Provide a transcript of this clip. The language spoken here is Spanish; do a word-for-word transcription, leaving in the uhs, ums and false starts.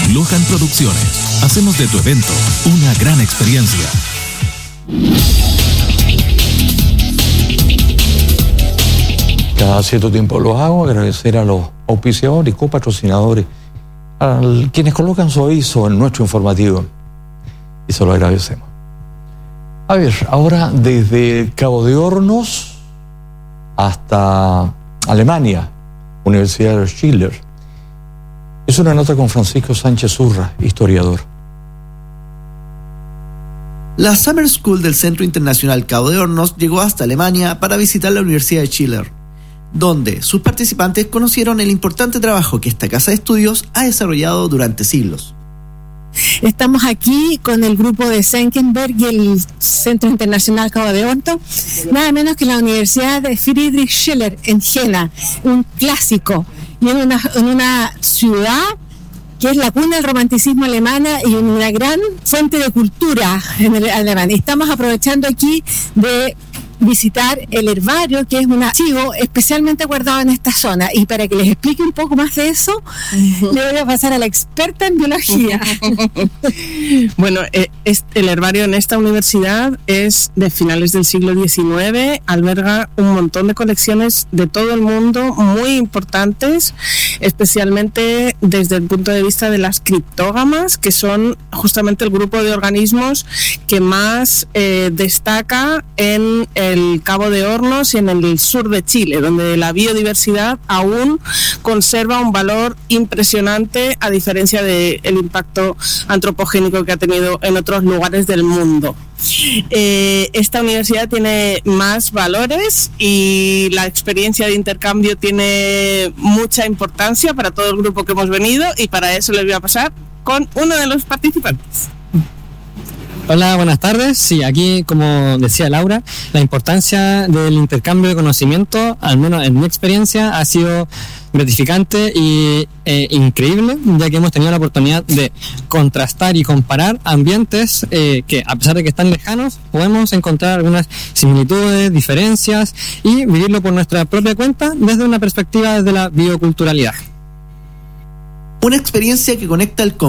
Lohan Producciones. Hacemos de tu evento una gran experiencia. Cada cierto tiempo lo hago, agradecer a los auspiciadores y copatrocinadores, a quienes colocan su aviso en nuestro informativo, y se lo agradecemos. A ver, ahora desde Cabo de Hornos hasta Alemania, Universidad de Schiller. Es una nota con Francisco Sánchez Urra, historiador. La Summer School del Centro Internacional Cabo de Hornos llegó hasta Alemania para visitar la Universidad de Schiller, donde sus participantes conocieron el importante trabajo que esta casa de estudios ha desarrollado durante siglos. Estamos aquí con el grupo de Senckenberg y el Centro Internacional Cabo de Hornos, nada menos que la Universidad de Friedrich Schiller en Jena, un clásico, y en una, en una ciudad que es la cuna del romanticismo alemana y una gran fuente de cultura en el alemán. Estamos aprovechando aquí de visitar el herbario, que es un archivo especialmente guardado en esta zona. Y para que les explique un poco más de eso, uh-huh. le voy a pasar a la experta en biología. Bueno, eh, este, el herbario en esta universidad es de finales del siglo diecinueve, alberga un montón de colecciones de todo el mundo muy importantes, especialmente desde el punto de vista de las criptógamas, que son justamente el grupo de organismos que más eh, destaca en el el Cabo de Hornos y en el sur de Chile, donde la biodiversidad aún conserva un valor impresionante a diferencia del impacto antropogénico que ha tenido en otros lugares del mundo. Eh, esta universidad tiene más valores y la experiencia de intercambio tiene mucha importancia para todo el grupo que hemos venido, y para eso les voy a pasar con uno de los participantes. Hola, buenas tardes. Sí, aquí, como decía Laura, la importancia del intercambio de conocimiento, al menos en mi experiencia, ha sido gratificante y eh, increíble, ya que hemos tenido la oportunidad de contrastar y comparar ambientes eh, que, a pesar de que están lejanos, podemos encontrar algunas similitudes, diferencias y vivirlo por nuestra propia cuenta desde una perspectiva desde la bioculturalidad. Una experiencia que conecta el